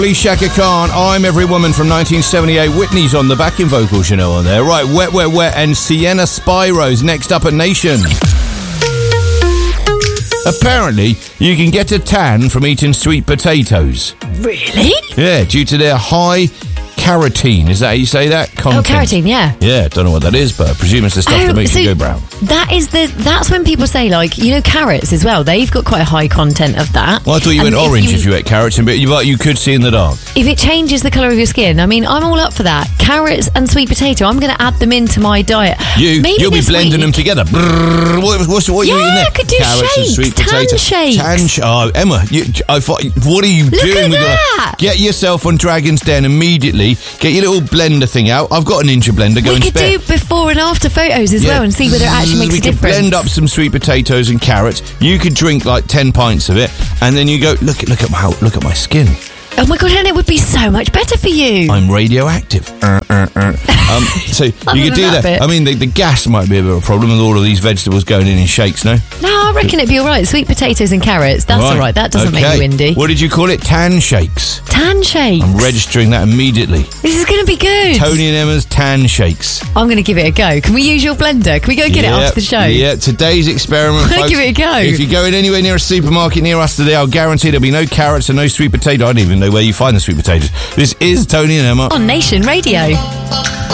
Shaka Khan, I'm Every Woman from 1978. Whitney's on the backing vocals, you know, on there. Right, Wet, Wet, Wet and Sienna Spiro's next up at Nation. Apparently, you can get a tan from eating sweet potatoes. Really? Yeah, due to their high carotene. Is that how you say that? Content. Oh, carotene, yeah. Yeah, don't know what that is, but I presume it's the stuff that makes you go brown. That's when people say, like, you know, carrots as well. They've got quite a high content of that. Well, I thought you went orange if you ate carrots, but you could see in the dark. If it changes the colour of your skin, I mean, I'm all up for that. Carrots and sweet potato, I'm going to add them into my diet. You'll be blending them together. Brrr, what are you eating there? I could do carrots shakes, and sweet potato. shakes. Emma, what are you doing? Look at that. Get yourself on Dragon's Den immediately. Get your little blender thing out. I've got a Ninja blender. Go and spare. We could do before and after photos as well and see whether it actually makes a difference. We could blend up some sweet potatoes and carrots. You could drink like 10 pints of it, and then you go, look at my skin. Oh my God, and it would be so much better for you. I'm radioactive. So you could do that. Bit. I mean, the gas might be a bit of a problem with all of these vegetables going in shakes, no? No, I reckon it'd be all right. Sweet potatoes and carrots, that's all right. That doesn't make you windy. What did you call it? Tan shakes. Tan shakes. I'm registering that immediately. This is going to be good. Tony and Emma's tan shakes. I'm going to give it a go. Can we use your blender? Can we go get it after the show? Yeah, today's experiment, folks. Give it a go. If you're going anywhere near a supermarket near us today, I'll guarantee there'll be no carrots and no sweet potato. I don't even know where you find the sweet potatoes. This is Tony and Emma on Nation Radio.